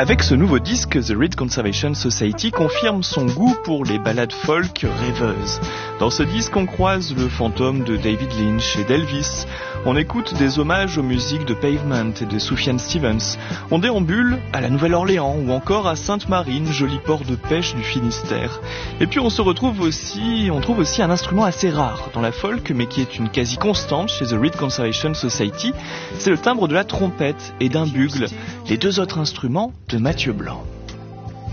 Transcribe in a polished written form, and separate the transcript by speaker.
Speaker 1: Avec ce nouveau disque, The Reed Conservation Society confirme son goût pour les ballades folk rêveuses. Dans ce disque, on croise le fantôme de David Lynch et d'Elvis. On écoute des hommages aux musiques de Pavement et de Sufjan Stevens. On déambule à la Nouvelle-Orléans ou encore à Sainte-Marine, joli port de pêche du Finistère. Et puis on trouve aussi un instrument assez rare dans la folk, mais qui est une quasi constante chez The Reed Conservation Society. C'est le timbre de la trompette et d'un bugle, les deux autres instruments de Mathieu Blanc.